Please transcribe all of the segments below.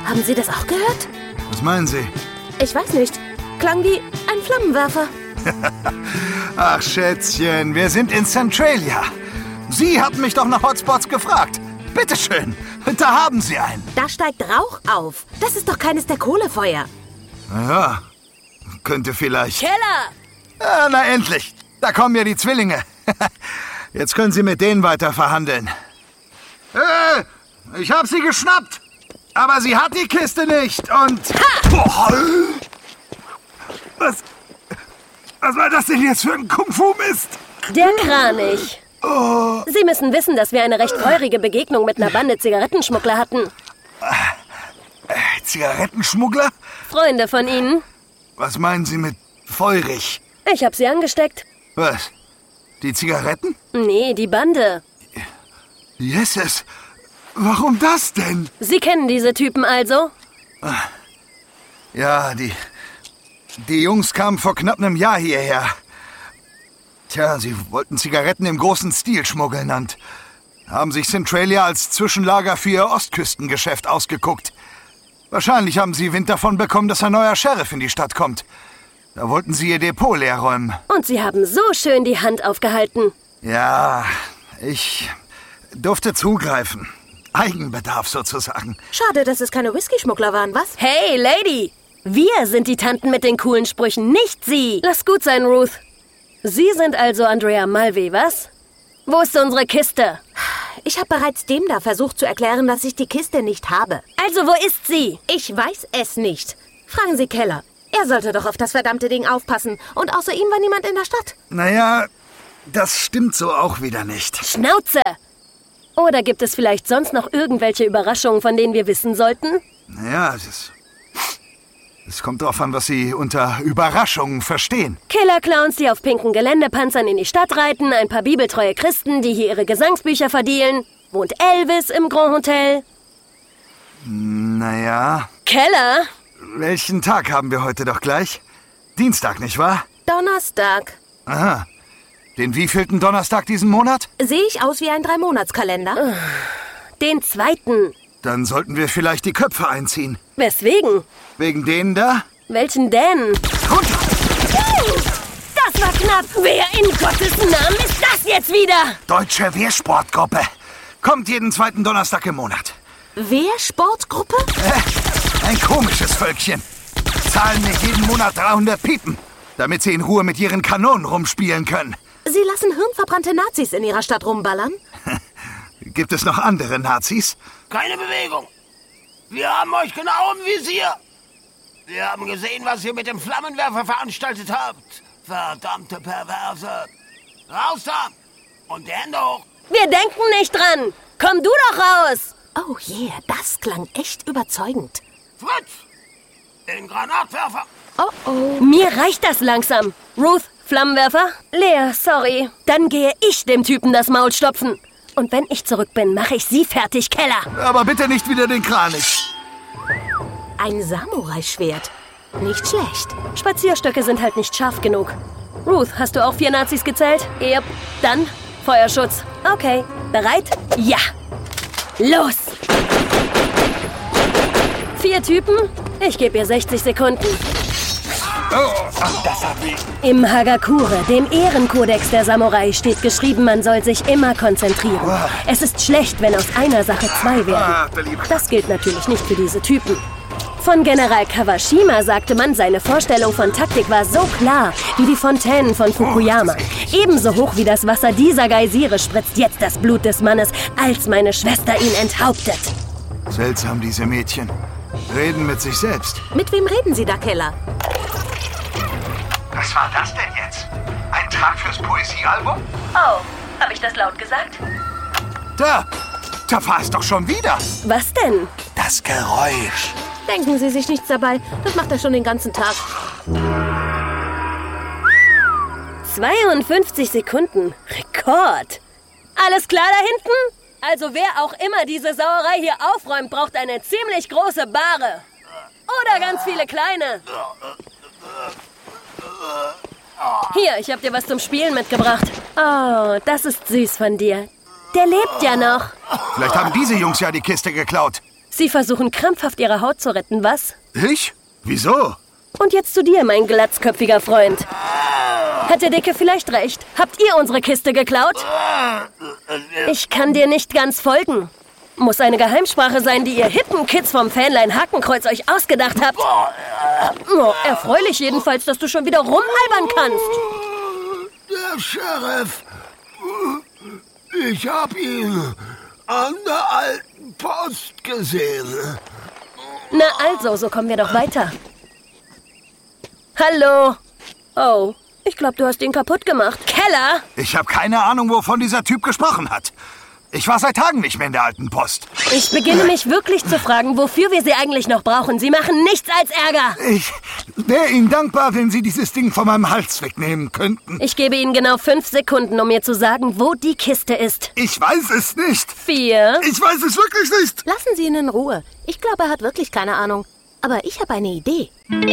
Haben Sie das auch gehört? Was meinen Sie? Ich weiß nicht. Klang wie ein Flammenwerfer. Ach, Schätzchen, wir sind in Centralia. Sie hatten mich doch nach Hotspots gefragt. Bitteschön, da haben Sie einen. Da steigt Rauch auf. Das ist doch keines der Kohlefeuer. Ja, könnte vielleicht. Keller! Ah, na endlich, da kommen ja die Zwillinge. Jetzt können Sie mit denen weiter verhandeln. Ich hab sie geschnappt. Aber sie hat die Kiste nicht und... Boah, was war das denn jetzt für ein Kung-Fu-Mist? Der Kranich. Oh. Sie müssen wissen, dass wir eine recht feurige Begegnung mit einer Bande Zigarettenschmuggler hatten. Zigarettenschmuggler? Freunde von Ihnen. Was meinen Sie mit feurig? Ich habe sie angesteckt. Was? Die Zigaretten? Nee, die Bande. Jesus, warum das denn? Sie kennen diese Typen also? Ja, die Jungs kamen vor knapp einem Jahr hierher. Tja, sie wollten Zigaretten im großen Stil schmuggeln und haben sich Centralia als Zwischenlager für ihr Ostküstengeschäft ausgeguckt. Wahrscheinlich haben sie Wind davon bekommen, dass ein neuer Sheriff in die Stadt kommt. Da wollten sie ihr Depot leer räumen. Und Sie haben so schön die Hand aufgehalten. Ja, ich durfte zugreifen. Eigenbedarf sozusagen. Schade, dass es keine Whisky-Schmuggler waren, was? Hey, Lady! Wir sind die Tanten mit den coolen Sprüchen, nicht Sie! Lass gut sein, Ruth. Sie sind also Andrea Mulvey, was? Wo ist unsere Kiste? Ich habe bereits dem da versucht zu erklären, dass ich die Kiste nicht habe. Also, wo ist sie? Ich weiß es nicht. Fragen Sie Keller. Er sollte doch auf das verdammte Ding aufpassen. Und außer ihm war niemand in der Stadt. Naja, das stimmt so auch wieder nicht. Schnauze! Oder gibt es vielleicht sonst noch irgendwelche Überraschungen, von denen wir wissen sollten? Naja, es kommt drauf an, was Sie unter Überraschungen verstehen. Killer-Clowns, die auf pinken Geländepanzern in die Stadt reiten, ein paar bibeltreue Christen, die hier ihre Gesangsbücher verdienen. Wohnt Elvis im Grand Hotel? Naja, Keller? welchen Tag haben wir heute doch gleich? Dienstag, nicht wahr? Donnerstag. Aha. Den wievielten Donnerstag diesen Monat? Sehe ich aus wie ein 3-Monats-Kalender? Den 2. Dann sollten wir vielleicht die Köpfe einziehen. Weswegen? Wegen denen da? Welchen denn? Runter! Das war knapp! Wer in Gottes Namen ist das jetzt wieder? Deutsche Wehrsportgruppe. Kommt jeden 2. Donnerstag im Monat. Wehrsportgruppe? Ein komisches Völkchen. Zahlen mir jeden Monat 300 Piepen, damit sie in Ruhe mit ihren Kanonen rumspielen können. Sie lassen hirnverbrannte Nazis in ihrer Stadt rumballern? Gibt es noch andere Nazis? Keine Bewegung. Wir haben euch genau im Visier. Wir haben gesehen, was ihr mit dem Flammenwerfer veranstaltet habt. Verdammte Perverse. Raus da! Und die Hände hoch. Wir denken nicht dran. Komm du doch raus. Oh yeah, das klang echt überzeugend. Fritz! Den Granatwerfer. Oh oh. Mir reicht das langsam. Ruth, Flammenwerfer? Lea, sorry. Dann gehe ich dem Typen das Maul stopfen. Und wenn ich zurück bin, mache ich Sie fertig, Keller. Aber bitte nicht wieder den Kranich. Ein Samurai-Schwert. Nicht schlecht. Spazierstöcke sind halt nicht scharf genug. Ruth, hast du auch 4 Nazis gezählt? Yep. Dann Feuerschutz. Okay. Bereit? Ja. Los! 4 Typen? Ich gebe ihr 60 Sekunden. Das hat weh. Im Hagakure, dem Ehrenkodex der Samurai, steht geschrieben, man soll sich immer konzentrieren. Es ist schlecht, wenn aus einer Sache 2 werden. Das gilt natürlich nicht für diese Typen. Von General Kawashima sagte man, seine Vorstellung von Taktik war so klar wie die Fontänen von Fukuyama. Ebenso hoch wie das Wasser dieser Geysire spritzt jetzt das Blut des Mannes, als meine Schwester ihn enthauptet. Seltsam, diese Mädchen. Reden mit sich selbst. Mit wem reden Sie da, Keller? Was war das denn jetzt? Ein Trag fürs Poesiealbum? Oh, habe ich das laut gesagt? Da war es doch schon wieder. Was denn? Das Geräusch. Denken Sie sich nichts dabei. Das macht er schon den ganzen Tag. 52 Sekunden. Rekord. Alles klar da hinten? Also wer auch immer diese Sauerei hier aufräumt, braucht eine ziemlich große Bahre. Oder ganz viele kleine. Hier, ich hab dir was zum Spielen mitgebracht. Oh, das ist süß von dir. Der lebt ja noch. Vielleicht haben diese Jungs ja die Kiste geklaut. Sie versuchen krampfhaft ihre Haut zu retten, was? Ich? Wieso? Und jetzt zu dir, mein glatzköpfiger Freund. Hat der Dicke vielleicht recht? Habt ihr unsere Kiste geklaut? Ich kann dir nicht ganz folgen. Muss eine Geheimsprache sein, die ihr hippen Kids vom Fanlein Hakenkreuz euch ausgedacht habt. Oh, erfreulich jedenfalls, dass du schon wieder rumalbern kannst. Der Sheriff. Ich hab ihn an der alten Post gesehen. Na also, so kommen wir doch weiter. Hallo. Oh, ich glaube, du hast ihn kaputt gemacht. Keller! Ich habe keine Ahnung, wovon dieser Typ gesprochen hat. Ich war seit Tagen nicht mehr in der alten Post. Ich beginne mich wirklich zu fragen, wofür wir sie eigentlich noch brauchen. Sie machen nichts als Ärger. Ich wäre Ihnen dankbar, wenn Sie dieses Ding von meinem Hals wegnehmen könnten. Ich gebe Ihnen genau 5 Sekunden, um mir zu sagen, wo die Kiste ist. Ich weiß es nicht. 4. Ich weiß es wirklich nicht. Lassen Sie ihn in Ruhe. Ich glaube, er hat wirklich keine Ahnung. Aber ich habe eine Idee.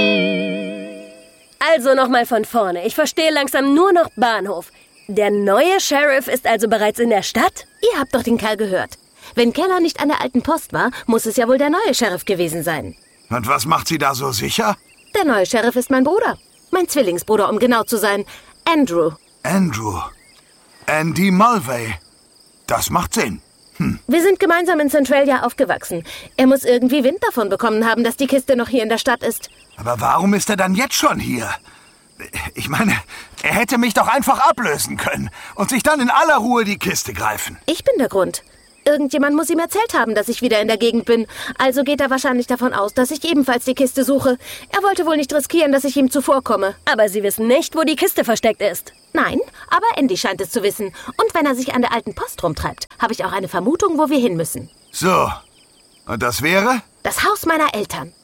Also nochmal von vorne. Ich verstehe langsam nur noch Bahnhof. Der neue Sheriff ist also bereits in der Stadt? Ihr habt doch den Kerl gehört. Wenn Keller nicht an der alten Post war, muss es ja wohl der neue Sheriff gewesen sein. Und was macht Sie da so sicher? Der neue Sheriff ist mein Bruder. Mein Zwillingsbruder, um genau zu sein. Andrew. Andrew. Andy Mulvey. Das macht Sinn. Wir sind gemeinsam in Centralia aufgewachsen. Er muss irgendwie Wind davon bekommen haben, dass die Kiste noch hier in der Stadt ist. Aber warum ist er dann jetzt schon hier? Ich meine, er hätte mich doch einfach ablösen können und sich dann in aller Ruhe die Kiste greifen. Ich bin der Grund. Irgendjemand muss ihm erzählt haben, dass ich wieder in der Gegend bin. Also geht er wahrscheinlich davon aus, dass ich ebenfalls die Kiste suche. Er wollte wohl nicht riskieren, dass ich ihm zuvorkomme. Aber Sie wissen nicht, wo die Kiste versteckt ist. Nein, aber Andy scheint es zu wissen. Und wenn er sich an der alten Post rumtreibt, habe ich auch eine Vermutung, wo wir hin müssen. So, und das wäre? Das Haus meiner Eltern.